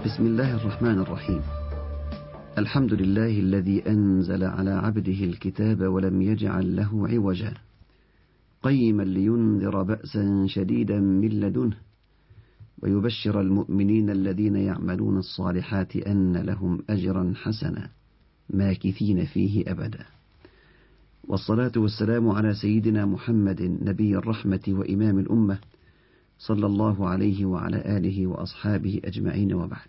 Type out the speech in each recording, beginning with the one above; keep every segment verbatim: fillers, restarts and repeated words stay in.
بسم الله الرحمن الرحيم. الحمد لله الذي أنزل على عبده الكتاب ولم يجعل له عوجا قيما لينذر بأسا شديدا من لدنه ويبشر المؤمنين الذين يعملون الصالحات أن لهم أجرا حسنا ماكثين فيه أبدا. والصلاة والسلام على سيدنا محمد نبي الرحمة وإمام الأمة صلى الله عليه وعلى آله وأصحابه أجمعين، وبعد.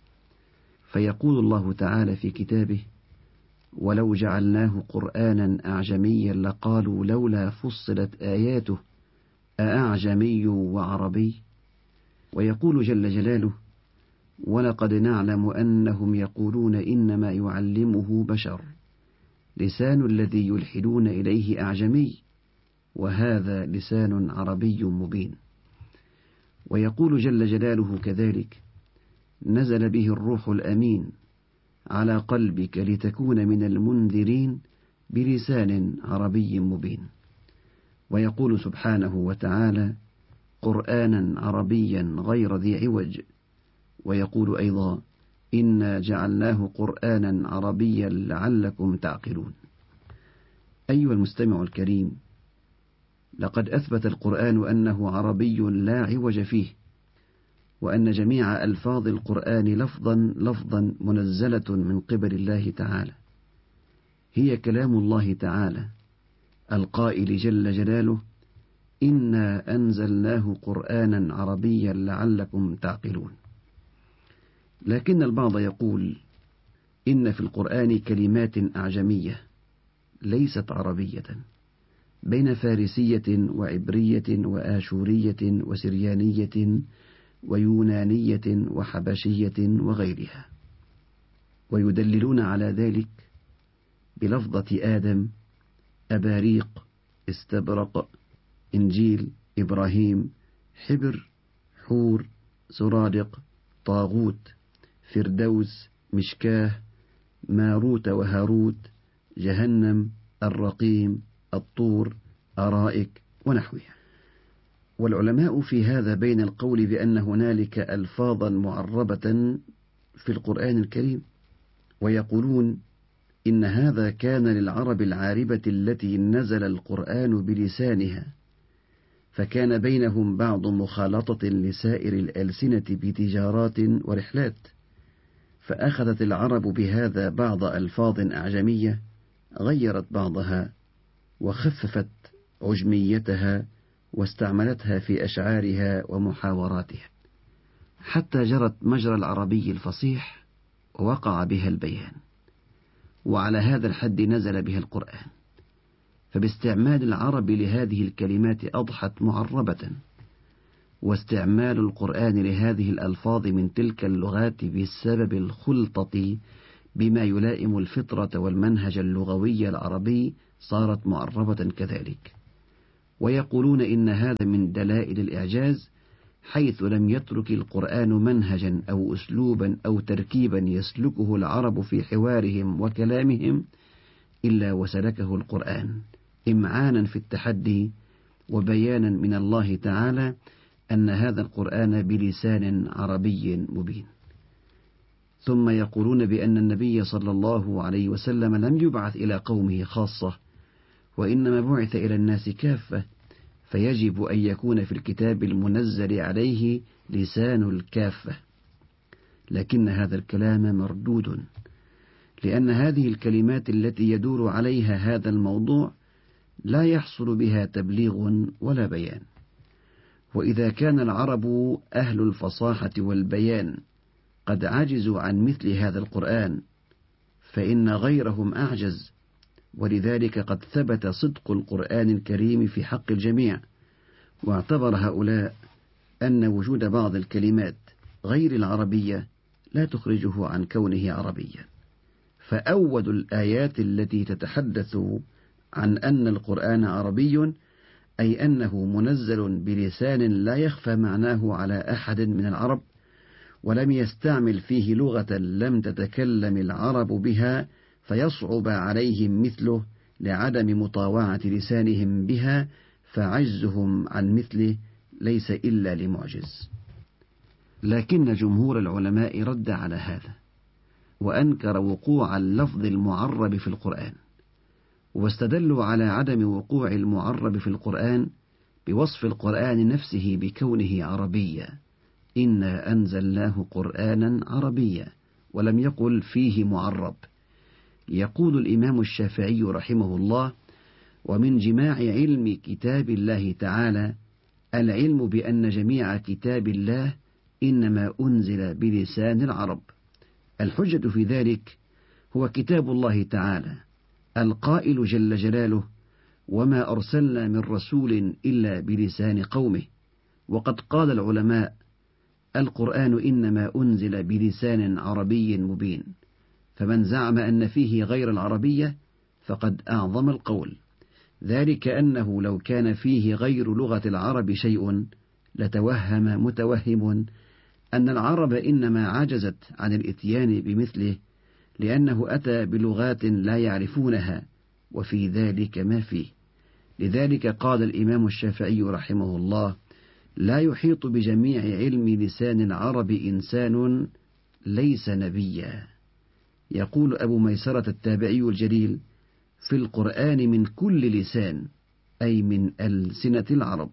فيقول الله تعالى في كتابه: ولو جعلناه قرآنا أعجميا لقالوا لولا فصلت آياته أأعجمي وعربي. ويقول جل جلاله: ولقد نعلم أنهم يقولون إنما يعلمه بشر لسان الذي يلحدون إليه أعجمي وهذا لسان عربي مبين. ويقول جل جلاله كذلك: نزل به الروح الأمين على قلبك لتكون من المنذرين بلسان عربي مبين. ويقول سبحانه وتعالى: قرآنا عربيا غير ذي عوج. ويقول أيضا: إنا جعلناه قرآنا عربيا لعلكم تعقلون. أيها المستمع الكريم، لقد أثبت القرآن أنه عربي لا عوج فيه، وأن جميع ألفاظ القرآن لفظا لفظا منزلة من قبل الله تعالى، هي كلام الله تعالى القائل جل جلاله: إنا أنزلناه قرآنا عربيا لعلكم تعقلون. لكن البعض يقول إن في القرآن كلمات أعجمية ليست عربية، بين فارسية وعبرية وآشورية وسريانية ويونانية وحبشية وغيرها، ويدللون على ذلك بلفظة آدم، أباريق، استبرق، إنجيل، إبراهيم، حبر، حور، زرادق، طاغوت، فردوس، مشكاه، ماروت وهاروت، جهنم، الرقيم، الطور، أرائك ونحوها. والعلماء في هذا بين القول بأن هنالك ألفاظا معربة في القرآن الكريم، ويقولون إن هذا كان للعرب العاربة التي نزل القرآن بلسانها، فكان بينهم بعض مخالطة لسائر الألسنة بتجارات ورحلات، فأخذت العرب بهذا بعض ألفاظ أعجمية غيرت بعضها وخففت عجميتها واستعملتها في أشعارها ومحاوراتها، حتى جرت مجرى العربي الفصيح ووقع بها البيان. وعلى هذا الحد نزل بها القرآن، فباستعمال العرب لهذه الكلمات أضحت معربة، واستعمال القرآن لهذه الألفاظ من تلك اللغات بسبب الخلطة بما يلائم الفطرة والمنهج اللغوي العربي صارت معربة كذلك. ويقولون إن هذا من دلائل الإعجاز، حيث لم يترك القرآن منهجا أو أسلوبا أو تركيبا يسلكه العرب في حوارهم وكلامهم إلا وسلكه القرآن إمعانا في التحدي وبيانا من الله تعالى أن هذا القرآن بلسان عربي مبين. ثم يقولون بأن النبي صلى الله عليه وسلم لم يبعث إلى قومه خاصة، وإنما بعث إلى الناس كافة، فيجب أن يكون في الكتاب المنزل عليه لسان الكافة. لكن هذا الكلام مردود، لأن هذه الكلمات التي يدور عليها هذا الموضوع لا يحصل بها تبليغ ولا بيان. وإذا كان العرب أهل الفصاحة والبيان قد عجزوا عن مثل هذا القرآن، فإن غيرهم أعجز. ولذلك قد ثبت صدق القرآن الكريم في حق الجميع، واعتبر هؤلاء أن وجود بعض الكلمات غير العربية لا تخرجه عن كونه عربيا. فأول الآيات التي تتحدث عن أن القرآن عربي أي أنه منزل بلسان لا يخفى معناه على أحد من العرب، ولم يستعمل فيه لغة لم تتكلم العرب بها فيصعب عليهم مثله لعدم مطاوعة لسانهم بها، فعجزهم عن مثله ليس إلا لمعجز. لكن جمهور العلماء رد على هذا، وأنكر وقوع اللفظ المعرب في القرآن، واستدلوا على عدم وقوع المعرب في القرآن بوصف القرآن نفسه بكونه عربيا، إنا أنزلناه قرآنا عربيا، ولم يقل فيه معرب. يقول الإمام الشافعي رحمه الله: ومن جماع علم كتاب الله تعالى العلم بأن جميع كتاب الله إنما أنزل بلسان العرب. الحجة في ذلك هو كتاب الله تعالى القائل جل جلاله: وما أرسلنا من رسول إلا بلسان قومه. وقد قال العلماء: القرآن إنما أنزل بلسان عربي مبين، فمن زعم أن فيه غير العربية فقد أعظم القول، ذلك أنه لو كان فيه غير لغة العرب شيء لتوهم متوهم أن العرب إنما عجزت عن الإتيان بمثله لأنه أتى بلغات لا يعرفونها، وفي ذلك ما فيه. لذلك قال الإمام الشافعي رحمه الله: لا يحيط بجميع علم لسان العرب إنسان ليس نبيا. يقول أبو ميسرة التابعي الجليل: في القرآن من كل لسان، أي من ألسنة العرب.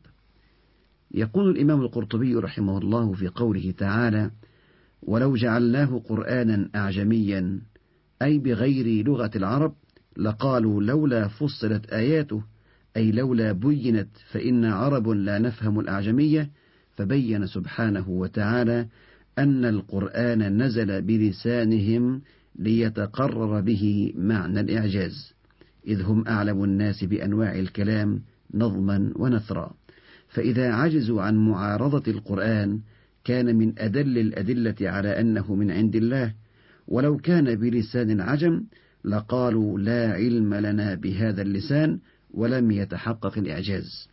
يقول الإمام القرطبي رحمه الله في قوله تعالى: ولو جعلناه قرآنا أعجميا، أي بغير لغة العرب، لقالوا لولا فصلت آياته، أي لولا بينت، فإن عرب لا نفهم الأعجمية. فبين سبحانه وتعالى أن القرآن نزل بلسانهم ليتقرر به معنى الإعجاز، إذ هم أعلم الناس بأنواع الكلام نظما ونثرا، فإذا عجزوا عن معارضة القرآن كان من أدل الأدلة على أنه من عند الله. ولو كان بلسان العجم لقالوا لا علم لنا بهذا اللسان، ولم يتحقق الإعجاز.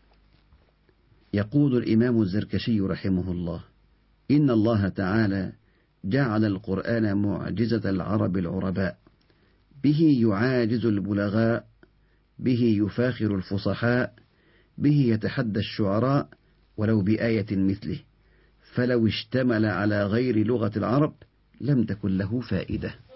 يقول الإمام الزركشي رحمه الله: إن الله تعالى جعل القرآن معجزة العرب العرباء، به يعاجز البلغاء، به يفاخر الفصحاء، به يتحدى الشعراء ولو بآية مثله، فلو اشتمل على غير لغة العرب لم تكن له فائدة.